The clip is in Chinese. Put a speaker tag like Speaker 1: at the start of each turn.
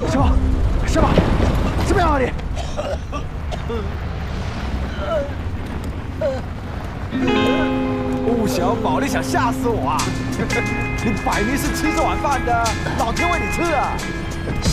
Speaker 1: 师傅，师傅，怎么样啊你？吴小宝，你想吓死我啊！你摆明是吃这碗饭的，老天喂你吃啊！